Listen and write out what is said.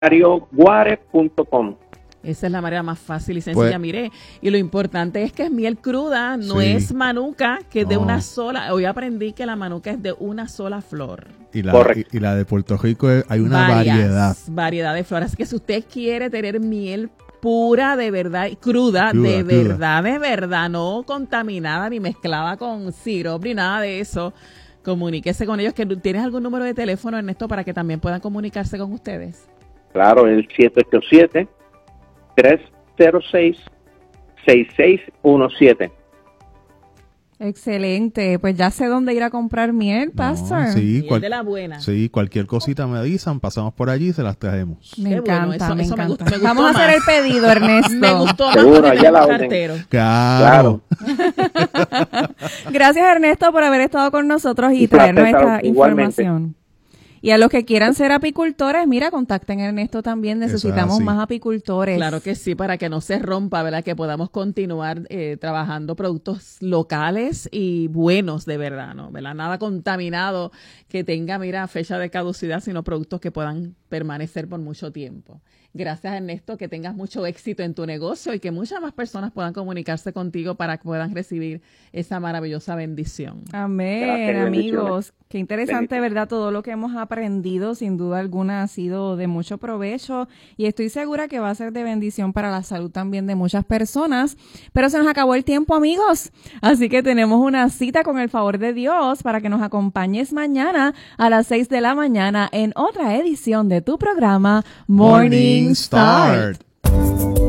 marioguare.com. Esa es la manera más fácil y sencilla, mire. Y lo importante es que es miel cruda, no es manuka, que es de una sola. Hoy aprendí que la manuka es de una sola flor. Y la de Puerto Rico hay una variedad de flores. Así que si usted quiere tener miel pura de verdad, cruda, de verdad, no contaminada ni mezclada con sirope ni nada de eso, comuníquese con ellos. ¿Tienes algún número de teléfono, Ernesto, para que también puedan comunicarse con ustedes? Claro, el 787-306-6617. Excelente, pues ya sé dónde ir a comprar miel, Pastor. Sí, miel de la buena. Sí, cualquier cosita me avisan, pasamos por allí y se las traemos. Me encanta, me encanta. Me gustó Vamos a hacer el pedido, Ernesto. Me gustó más Seguro, porque allá la cartero. Claro. Gracias, Ernesto, por haber estado con nosotros y traernos esta información. Y a los que quieran ser apicultores, mira, contacten a Ernesto también. Necesitamos más apicultores. Claro que sí, para que no se rompa, ¿verdad? Que podamos continuar trabajando productos locales y buenos de verdad, ¿no? ¿Verdad? Nada contaminado que tenga, mira, fecha de caducidad, sino productos que puedan permanecer por mucho tiempo. Gracias, Ernesto, que tengas mucho éxito en tu negocio y que muchas más personas puedan comunicarse contigo para que puedan recibir esa maravillosa bendición. Amén, gracias, amigos. Qué interesante, ¿verdad? Todo lo que hemos aprendido, sin duda alguna, ha sido de mucho provecho y estoy segura que va a ser de bendición para la salud también de muchas personas. Pero se nos acabó el tiempo, amigos. Así que tenemos una cita con el favor de Dios para que nos acompañes mañana a las 6 de la mañana en otra edición de tu programa Morning Start.